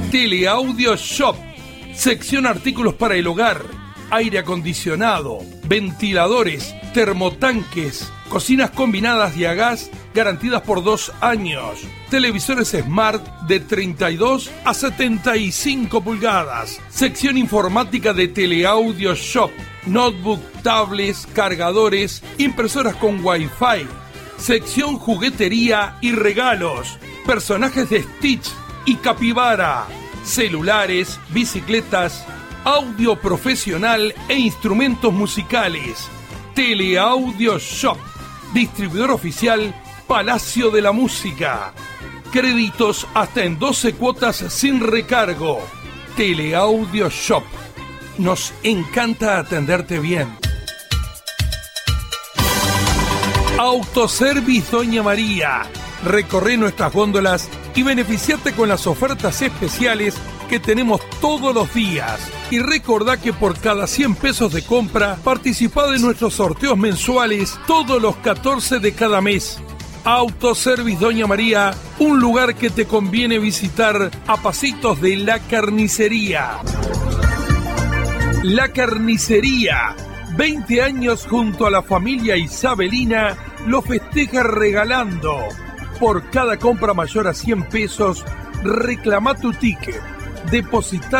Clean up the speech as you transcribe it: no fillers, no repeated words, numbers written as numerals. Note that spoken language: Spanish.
Teleaudio Shop, sección artículos para el hogar, aire acondicionado, ventiladores, termotanques, cocinas combinadas y a gas garantidas por 2 años, televisores Smart de 32 a 75 pulgadas, sección informática de Teleaudio Shop, notebook, tablets, cargadores, impresoras con Wi-Fi, sección juguetería y regalos, personajes de Stitch y Capibara, celulares, bicicletas, audio profesional e instrumentos musicales. Teleaudio Shop, distribuidor oficial Palacio de la Música. Créditos hasta en 12 cuotas sin recargo. Teleaudio Shop. Nos encanta atenderte bien. Autoservice Doña María. Recorre nuestras góndolas y beneficiate con las ofertas especiales que tenemos todos los días. Y recordá que por cada 100 pesos de compra, participá de nuestros sorteos mensuales todos los 14 de cada mes. Autoservice Doña María, un lugar que te conviene visitar a pasitos de La Carnicería. La Carnicería, 20 años junto a la familia Isabelina, lo festeja regalando. Por cada compra mayor a 100 pesos, reclama tu ticket, deposita